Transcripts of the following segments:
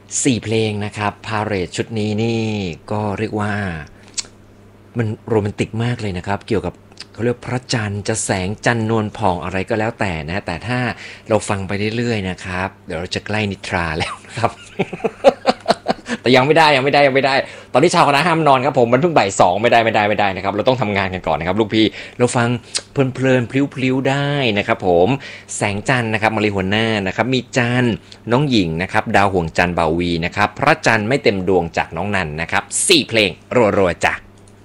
4เพลงนะครับพาเหรดชุดนี้นี่ก็เรียกว่ามันโรแมนติกมากเลยนะครับเกี่ยวกับเขาเรียกพระจันทร์จะแสงจันทร์นวลผ่องอะไรก็แล้วแต่นะแต่ถ้าเราฟังไปเรื่อยๆนะครับเดี๋ยวเราจะใกล้นิทราแล้วนะครับ แต่ยังไม่ได้ตอนนี้ชาวคณะห้ามนอนครับผมมันเพิ่งบ่ายสองไม่ได้นะครับเราต้องทำงานกันก่อนนะครับลูกพี่เราฟังเพลินๆพลิ้วๆได้นะครับผมแสงจันทร์นะครับมาริหัวหน้านะครับมีจันทร์น้องหญิงนะครับดาวห่วงจันทร์บาวีนะครับพระจันทร์ไม่เต็มดวงจากน้องนันนะครับ4เพลงรัวๆจ้ะ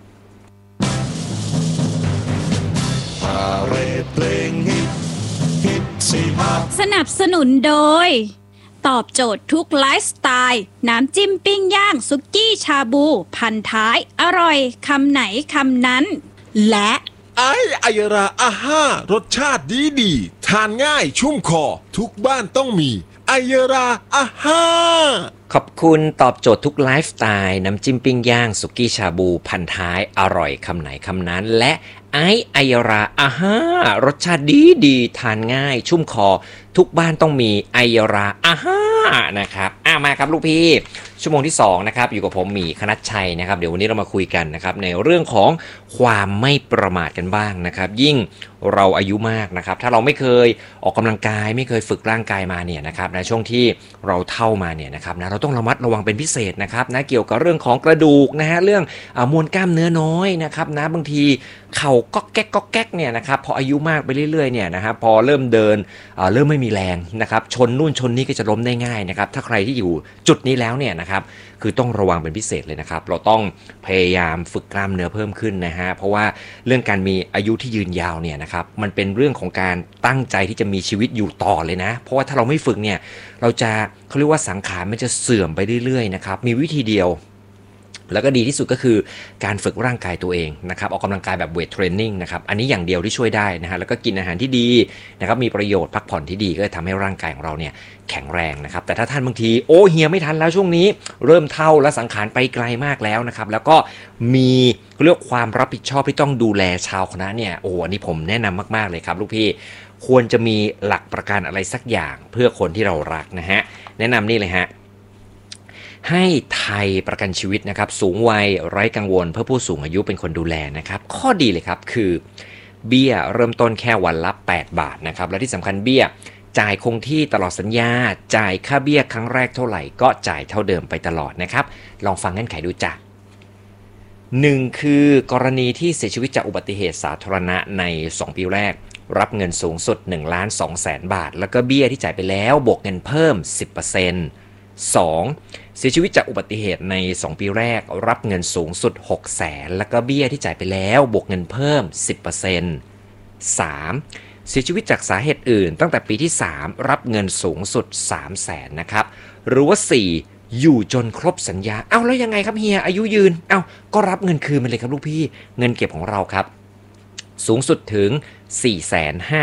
พาเหรดเพลงฮิตสี่ห้าสนับสนุนโดยตอบโจทย์ทุกไลฟ์สไตล์น้ำจิ้มปิ้งย่างสุกี้ชาบูพันท้ายอร่อยคำไหนคำนั้นและไอยราอาห้ารสชาติดีทานง่ายชุ่มคอทุกบ้านต้องมีไอยราอาห้าขอบคุณตอบโจทย์ทุกไลฟ์สไตล์น้ำจิ้มปิ้งย่างสุกี้ชาบูพันท้ายอร่อยคำไหนคำนั้นและไอยราอาห้ารสชาติดีทานง่ายชุ่มคอทุกบ้านต้องมีไอยราอาห้านะครับมาครับลูกพี่ชั่วโมงที่2นะครับอยู่กับผมหมีคณัชชัยนะครับเดี๋ยววันนี้เรามาคุยกันนะครับในเรื่องของความไม่ประมาทกันบ้างนะครับยิ่งเราอายุมากนะครับถ้าเราไม่เคยออกกำลังกายไม่เคยฝึกร่างกายมาเนี่ยนะครับในช่วงที่เราเฒ่ามาเนี่ยนะครับนะเราต้องระมัดระวังเป็นพิเศษนะครับนะเกี่ยวกับเรื่องของกระดูกนะฮะเรื่องมวลกล้ามเนื้อน้อยนะครับนะบางทีเข่าก๊อกแก๊กเนี่ยนะครับพออายุมากไปเรื่อยๆเนี่ยนะครับพอเริ่มเดินเริ่มไม่มีแรงนะครับชนนู่นชนนี่ก็จะล้มได้ง่ายนะครับถ้าใครที่อยู่จุดนี้แล้วเนี่ยนะครับคือต้องระวังเป็นพิเศษเลยนะครับเราต้องพยายามฝึกกล้ามเนื้อเพิ่มขึ้นนะฮะเพราะว่าเรื่องการมีอายุที่ยืนยาวเนี่ยนะครับมันเป็นเรื่องของการตั้งใจที่จะมีชีวิตอยู่ต่อเลยนะเพราะว่าถ้าเราไม่ฝึกเนี่ยเราจะเขาเรียกว่าสังขารมันจะเสื่อมไปเรื่อยๆนะครับมีวิธีเดียวแล้วก็ดีที่สุดก็คือการฝึกร่างกายตัวเองนะครับออกกำลังกายแบบเวทเทรนนิ่งนะครับอันนี้อย่างเดียวที่ช่วยได้นะฮะแล้วก็กินอาหารที่ดีนะครับมีประโยชน์พักผ่อนที่ดีก็จะทำให้ร่างกายของเราเนี่ยแข็งแรงนะครับแต่ถ้าท่านบางทีเฮียไม่ทันแล้วช่วงนี้เริ่มเฒ่าและสังขารไปไกลมากแล้วนะครับแล้วก็มีเรื่องความรับผิดชอบที่ต้องดูแลชาวคณะเนี่ยอันนี้ผมแนะนำมากๆเลยครับลูกพี่ควรจะมีหลักประกันอะไรสักอย่างเพื่อคนที่เรารักนะฮะแนะนำนี่เลยฮะให้ไทยประกันชีวิตนะครับสูงวัยไร้กังวลเพื่อผู้สูงอายุเป็นคนดูแลนะครับข้อดีเลยครับคือเบี้ยเริ่มต้นแค่วันละ8 บาทนะครับและที่สำคัญเบี้ยจ่ายคงที่ตลอดสัญญาจ่ายค่าเบี้ยครั้งแรกเท่าไหร่ก็จ่ายเท่าเดิมไปตลอดนะครับลองฟังเงื่อนไขดูจ้ะ1คือกรณีที่เสียชีวิตจากอุบัติเหตุสาธารณะใน2 ปีแรกรับเงินสูงสุด1,200,000 บาทแล้วก็เบี้ยที่จ่ายไปแล้วบวกเงินเพิ่ม 10% 2. เสียชีวิตจากอุบัติเหตุใน2 ปีแรกรับเงินสูงสุด600,000แล้วก็เบี้ยที่จ่ายไปแล้วบวกเงินเพิ่ม 10% 3. เสียชีวิตจากสาเหตุอื่นตั้งแต่ปีที่3รับเงินสูงสุด300,000นะครับหรือว่า4อยู่จนครบสัญญาแล้วยังไงครับเฮียอายุยืนก็รับเงินคืนมาเลยครับลูกพี่เงินเก็บของเราครับสูงสุดถึง450,000